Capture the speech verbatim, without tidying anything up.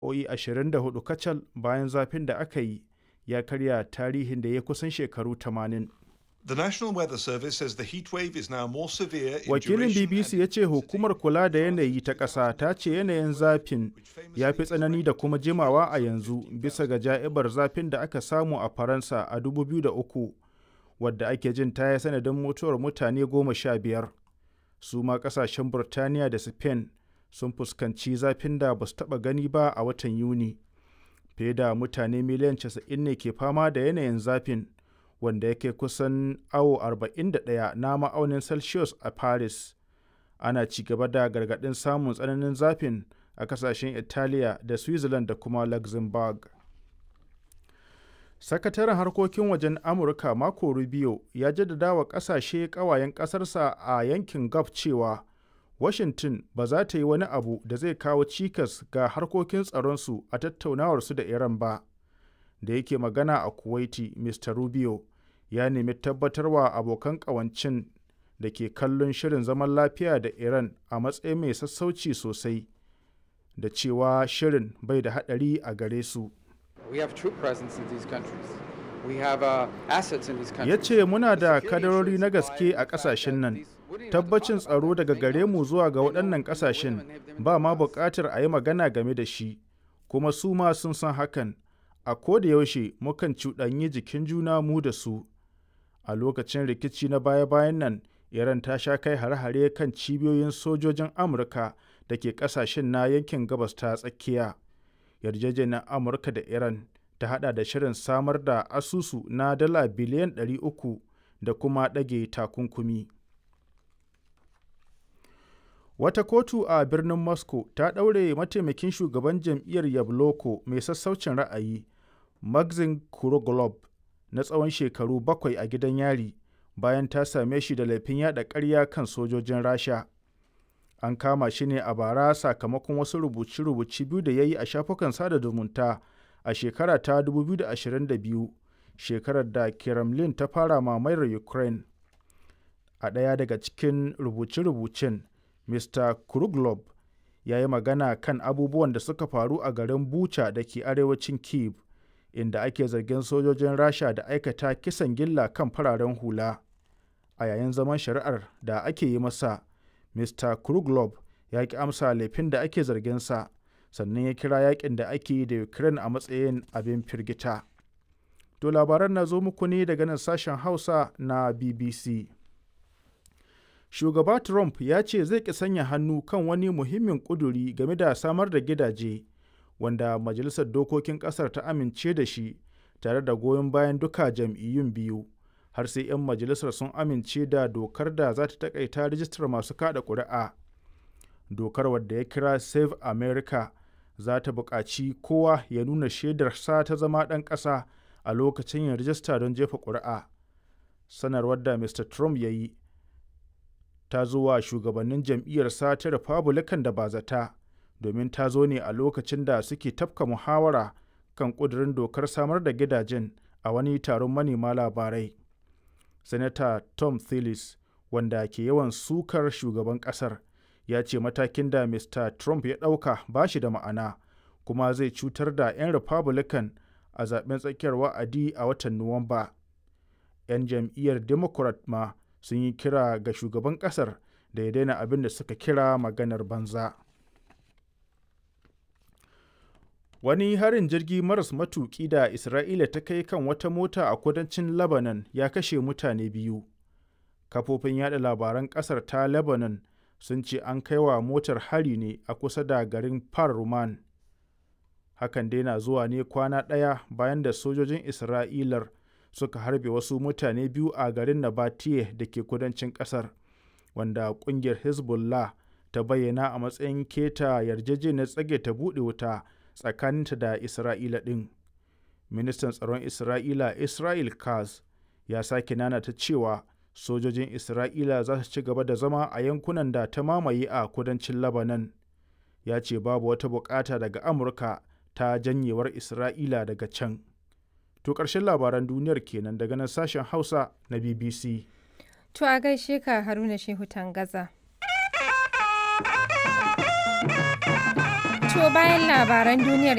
sa'o'i ashirin da hudu kacal bayan zafin da aka yi ya karya tarihin da ya kusan shekaru tamanin. The National Weather Service says the heat wave is now more severe in Wakilin duration B B C and ya ce hukumar kula da yanayi ta ƙasa ta ce yanayin zafin ya fi tsanani da kuma jimawa a yanzu bisa ga ja'ibar zafin da aka samu a Faransa a dubu biyu da uku, wadda ake jin ta yi sanadin mutuwar mutane goma sha biyar. Su ma ƙasashen Burtaniya da Spain sun fuskanci zafin da ba su taɓa gani ba a watan Yuni. Fiye da mutane miliyan casa'in ne ke fama da yanayin zafin, wanda yake kusan awo arba'in da ɗaya na ma'aunin Celsius a Paris. Ana ci gaba da gargaɗin samun tsananin zafin a ƙasashen Italiya da Switzerland da kuma Luxembourg. Sakataren harkokin wajen Amurka Marco Rubio ya jaddada wa ƙasashe ƙawayen ƙasarsa a yankin Gulf cewa Washington ba za ta yi wani abu da zai kawo cikas ga harkokin tsaronsu a tattaunawarsu da Iran ba. Da yake magana a Kuwaiti, Mister Rubio ya nemi tabbatarwa abokan ƙawancin da ke kallon shirin zaman lafiya da Iran a matsayin mai sassauci sosai, da cewa shirin bai da haɗari a gare su. Ya ce muna da kadarori na gaske a ƙasashen nan. Tabbacin tsaro daga gare mu zuwa ga waɗannan ƙasashen ba ma buƙatar a yi magana game da shi, kuma su ma sun san hakan. A koda yaushe mukan cuɗanyi jikin juna mu da su. A lokacin rikici na baya-bayan nan, Iran ta sha kai hare-hare kan cibiyoyin sojojin Amurka da ke ƙasashen na yankin gabas ta tsakiya. Yarjejeniyar Amurka da Iran ta haɗa da shirin samar da asusu na dala biliyan ɗari uku da kuma ɗage takunkumi. Wata kotu a birnin Moscow ta ɗaure mataimakin shugaban jam'iyyar Yabloko mai sassaucin ra'ayi, Maxim Kuroglob, na tsawon shekaru bakwai a gidan yari bayan ta same shi da laifin yaɗa ƙarya kan sojojin Rasha. An kama shi ne a bara sakamakon wasu rubuce-rubuce biyu da ya yi a shafukan sada zumunta a shekara ta dubu biyu da ashirin da biyu, shekarar da Kremlin ta fara mamayar Ukraine. A ɗaya daga cikin rubuce-rubucen, Mister Kuroglob ya yi magana kan abubuwan da suka faru a garin Bucha da ke arewacin Kyiv, inda ake zargin sojojin Rasha da aikata kisan gilla kan fararen hula. A yayin zaman shari'ar da ake yi masa, Mister Kuroglob ya ki amsa laifin da ake zarginsa, sannan ya kira yakin da ake yi da Ukraine a matsayin abin firgita. To labaran na zo muku ne daga nan sashen Hausa na B B C. Shugaba Trump ya ce zai ki sanya hannu kan wani muhimmin ƙuduri game da samar da gidaje, wanda Majalisar Dokokin ƙasar ta amince da shi tare da goyon bayan duka jam'iyyun biyu, har sai 'yan majalisar sun amince da dokar da za ta taƙaita rijistar masu kaɗa ƙuri'a. Dokar, wadda ya kira Save America, za ta buƙaci kowa ya nuna shaidarsa ta zama ɗan ƙasa a lokacin yin rijista don jefa ƙuri'a. Sanarwar da Mister Trump ya yi ta zo wa shugabannin jam'iyyarsa ta Republican da bazata, domin ta zo ne a lokacin da suke tafka muhawara kan ƙudurin dokar samar da gidajen a wani taron manema labarai. Sanata Tom Tillis, wanda ke yawan sukar shugaban ƙasar, ya ce matakin da Mister Trump ya ɗauka ba shi da ma'ana, kuma zai cutar da 'yan Republican a zaben tsakiyar wa'adi a watan Nuwamba. 'Yan jam'iyyar Democrat ma sun yi kira ga shugaban ƙasar da ya daina abin da suka kira maganar banza. Wani harin jirgi maras matuƙi da Isra'ila ta kai kan wata mota a kudancin Lebanon ya kashe mutane biyu. Kafofin yada labaran ƙasar ta Lebanon sun ce an kai wa motar hari ne a kusa da garin Par Ruman. Hakan dai na zuwa ne kwana ɗaya bayan da sojojin Isra'ilar suka harbe wasu mutane biyu a garin Nabateye da ke kudancin ƙasar, wanda ƙungiyar Hezbollah ta bayyana a matsayin keta yarjejeniyar tsage ta buɗe wuta tsakaninta da Isra'ila ɗin. Ministan tsaron Isra'ila Israel Katz ya sake nanata cewa sojojin Isra'ila za su ci gaba da zama a yankunan da ta mamaye a kudancin Lebanon. Ya ce babu wata bukata daga Amurka ta janyewar Isra'ila daga can. To ƙarshen labaran duniyar kenan daga nan sashen Hausa na B B C. To a gaishe ka Haruna Shehu Tangaza. To bayan labaran duniyar